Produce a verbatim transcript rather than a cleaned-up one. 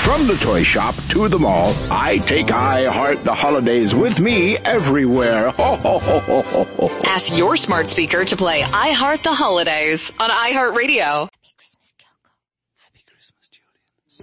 From the toy shop to the mall, I take I Heart the Holidays with me everywhere. Ho, ho, ho, ho, ho, ho. Ask your smart speaker to play I Heart the Holidays on iHeartRadio.